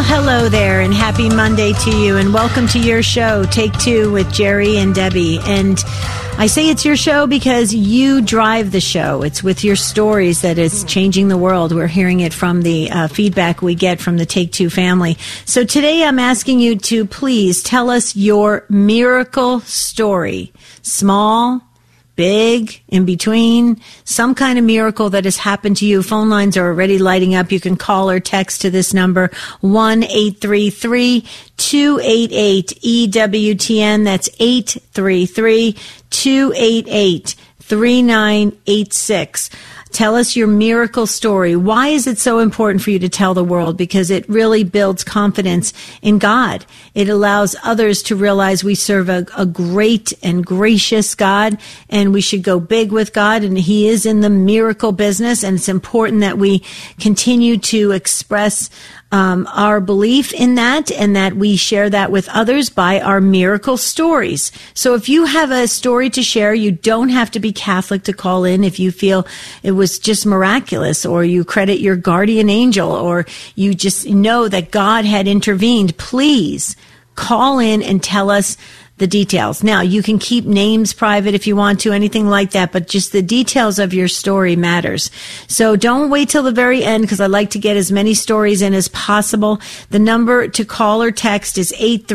Hello there, and happy Monday to you, and welcome to your show, Take Two with Jerry and Debbie. And I say it's your show because you drive the show. It's with your stories that is changing the world. We're hearing it from the feedback we get from the Take Two family. So today I'm asking you to please tell us your miracle story. Small, big, in between, some kind of miracle that has happened to you. Phone lines are already lighting up. You can call or text to this number, 1-833-288-EWTN. That's 833-288-3986. Tell us your miracle story. Why is it so important for you to tell the world? Because it really builds confidence in God. It allows others to realize we serve a great and gracious God, and we should go big with God, and He is in the miracle business, and it's important that we continue to express our belief in that, and that we share that with others by our miracle stories. So if you have a story to share, you don't have to be Catholic to call in. If you feel it was just miraculous, or you credit your guardian angel, or you just know that God had intervened, please call in and tell us the details. Now, you can keep names private if you want to, anything like that, but just the details of your story matters. So don't wait till the very end, because I like to get as many stories in as possible. The number to call or text is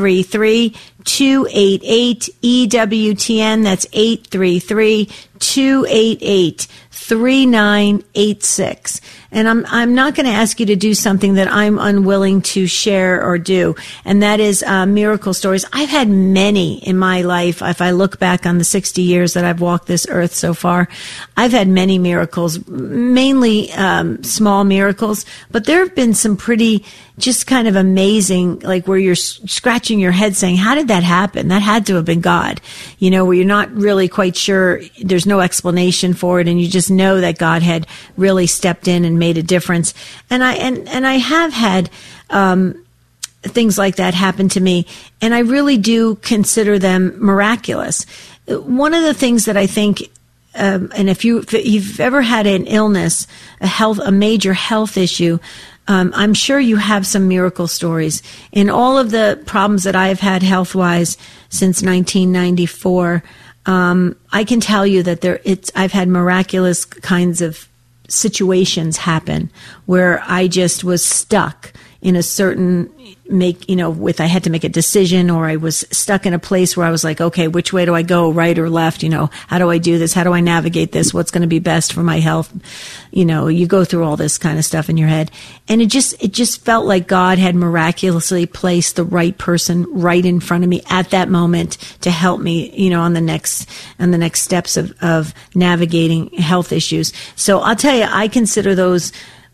833-288-EWTN. That's 833-288-3986. And I'm not going to ask you to do something that I'm unwilling to share or do, and that is miracle stories. I've had many in my life. If I look back on the 60 years that I've walked this earth so far, I've had many miracles, mainly small miracles, but there have been some pretty just kind of amazing, like where you're scratching your head saying, how did that happen? That had to have been God, you know, where you're not really quite sure, there's no explanation for it, and you just know that God had really stepped in and made a difference. And I have had things like that happen to me, and I really do consider them miraculous. One of the things that I think, and if you've ever had an illness, a major health issue, I'm sure you have some miracle stories. In all of the problems that I've had health-wise since 1994, I can tell you that I've had miraculous kinds of situations happen where I just was stuck in a certain I had to make a decision, or I was stuck in a place where I was like, okay, which way do I go, right or left? How do I do this? How do I navigate this? What's going to be best for my health? You go through all this kind of stuff in your head. And it just felt like God had miraculously placed the right person right in front of me at that moment to help me, on the next steps of navigating health issues. So I'll tell you, I consider those,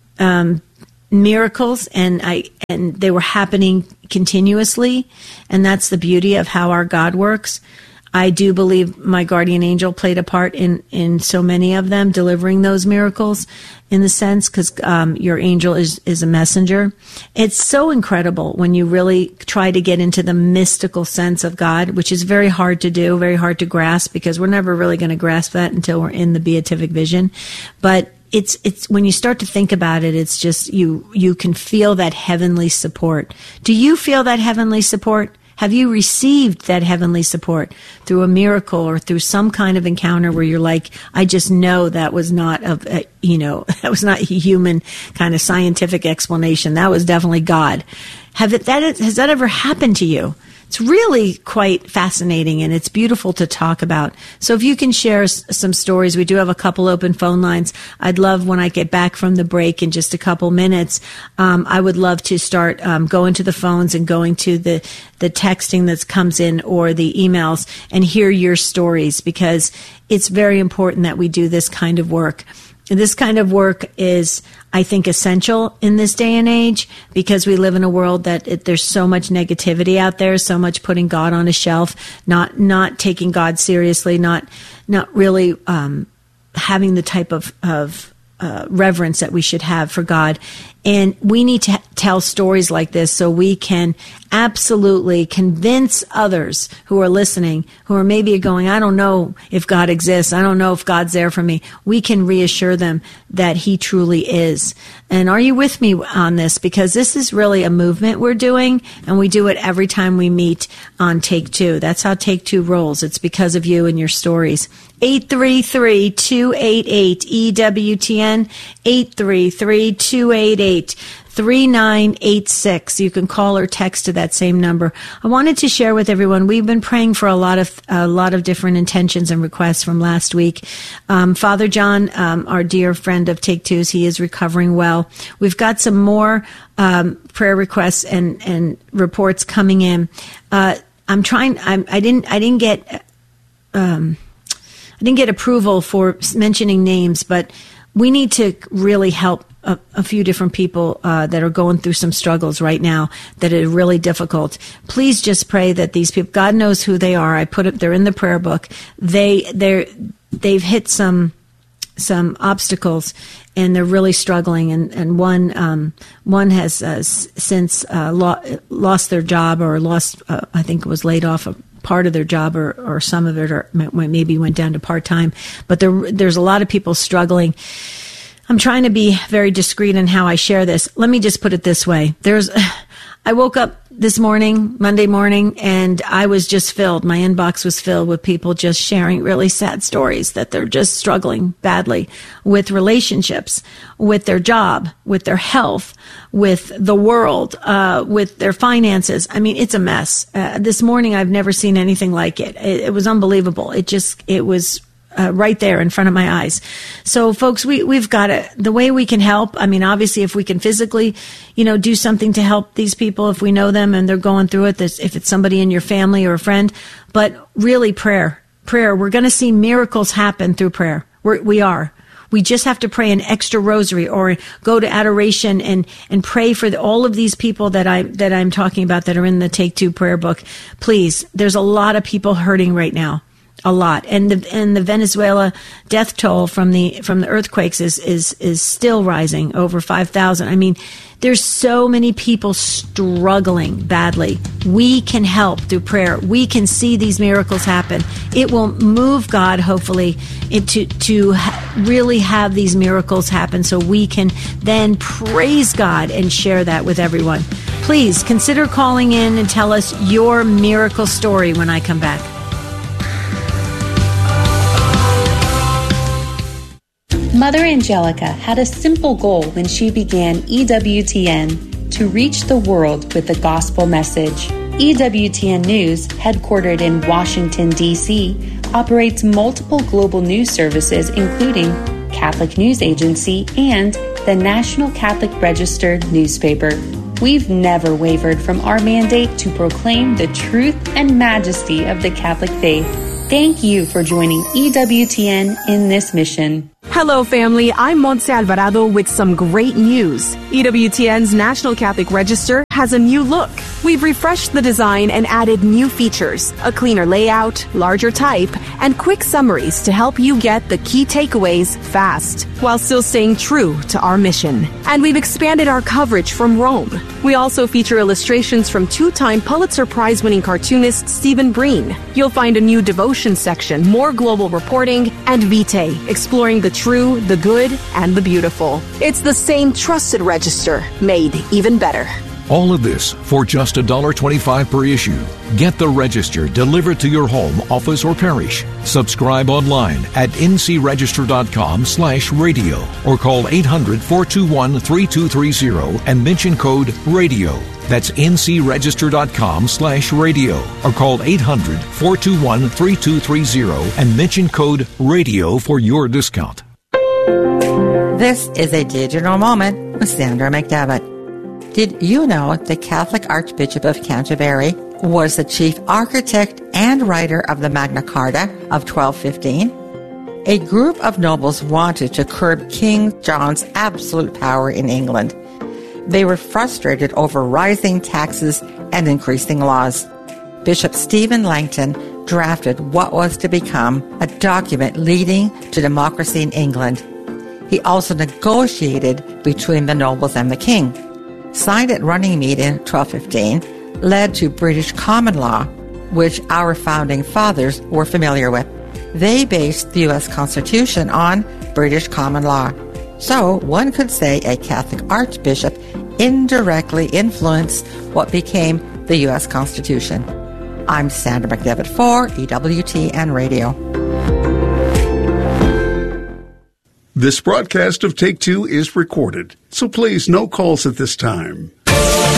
miracles, and they were happening continuously, and that's the beauty of how our God works. I do believe my guardian angel played a part in so many of them, delivering those miracles, in the sense, because your angel is a messenger. It's so incredible when you really try to get into the mystical sense of God, which is very hard to do, very hard to grasp, because we're never really going to grasp that until we're in the beatific vision. But it's when you start to think about it, it's just you can feel that heavenly support. Do you feel that heavenly support? Have you received that heavenly support through a miracle or through some kind of encounter where you're like, I just know that was not that was not a human kind of scientific explanation. That was definitely God. Has that ever happened to you? It's really quite fascinating, and it's beautiful to talk about. So if you can share some stories, we do have a couple open phone lines. I'd love, when I get back from the break in just a couple minutes, I would love to start going to the phones and going to the texting that comes in or the emails and hear your stories, because it's very important that we do this kind of work. This kind of work is, I think, essential in this day and age, because we live in a world that there's so much negativity out there, so much putting God on a shelf, not taking God seriously, not really having the type of reverence that we should have for God. And we need to tell stories like this so we can absolutely convince others who are listening, who are maybe going, I don't know if God exists. I don't know if God's there for me. We can reassure them that he truly is. And are you with me on this? Because this is really a movement we're doing, and we do it every time we meet on Take Two. That's how Take Two rolls. It's because of you and your stories. 833-288-EWTN, 833-288-3986. You can call or text to that same number. I wanted to share with everyone, we've been praying for a lot of different intentions and requests from last week. Father John, our dear friend of Take Two's, he is recovering well. We've got some more prayer requests and reports coming in. I didn't get approval for mentioning names, but we need to really help a few different people that are going through some struggles right now that are really difficult. Please just pray that these people, God knows who they are. They're in the prayer book. They've hit some obstacles and they're really struggling. And one has since lost their job or lost, I think it was laid off part of their job or some of it, or maybe went down to part-time. But there's a lot of people struggling. I'm trying to be very discreet in how I share this. Let me just put it this way. I woke up this morning, Monday morning, and I was just filled. My inbox was filled with people just sharing really sad stories that they're just struggling badly with relationships, with their job, with their health, with the world, with their finances. I mean, it's a mess. This morning, I've never seen anything like it. It was unbelievable. It was right there in front of my eyes. So folks, we've got the way we can help. I mean, obviously if we can physically, do something to help these people, if we know them and they're going through it, if it's somebody in your family or a friend, but really prayer, we're going to see miracles happen through prayer. We are. We just have to pray an extra rosary or go to adoration and pray for all of these people that I'm talking about that are in the Take Two prayer book. Please, there's a lot of people hurting right now. A lot. And the Venezuela death toll from the earthquakes is still rising, over 5,000. I mean, there's so many people struggling badly. We can help through prayer. We can see these miracles happen. It will move God, hopefully, to really have these miracles happen so we can then praise God and share that with everyone. Please consider calling in and tell us your miracle story when I come back. Mother Angelica had a simple goal when she began EWTN: to reach the world with the gospel message. EWTN News, headquartered in Washington, D.C., operates multiple global news services including Catholic News Agency and the National Catholic Register newspaper. We've never wavered from our mandate to proclaim the truth and majesty of the Catholic faith. Thank you for joining EWTN in this mission. Hello, family. I'm Montse Alvarado with some great news. EWTN's National Catholic Register has a new look. We've refreshed the design and added new features, a cleaner layout, larger type, and quick summaries to help you get the key takeaways fast, while still staying true to our mission. And we've expanded our coverage from Rome. We also feature illustrations from two-time Pulitzer Prize-winning cartoonist Stephen Breen. You'll find a new devotion section, more global reporting, and Vitae, exploring the true, the good, and the beautiful. It's the same trusted register, made even better. All of this for just $1.25 per issue. Get the Register delivered to your home, office, or parish. Subscribe online at ncregister.com/radio or call 800-421-3230 and mention code RADIO. That's ncregister.com/radio or call 800-421-3230 and mention code RADIO for your discount. This is a digital moment with Sandra McDevitt. Did you know the Catholic Archbishop of Canterbury was the chief architect and writer of the Magna Carta of 1215? A group of nobles wanted to curb King John's absolute power in England. They were frustrated over rising taxes and increasing laws. Bishop Stephen Langton drafted what was to become a document leading to democracy in England. He also negotiated between the nobles and the king. Signed at Runnymede in 1215, led to British common law, which our founding fathers were familiar with. They based the U.S. Constitution on British common law. So one could say a Catholic archbishop indirectly influenced what became the U.S. Constitution. I'm Sandra McDevitt for EWTN Radio. This broadcast of Take Two is recorded, so please no calls at this time.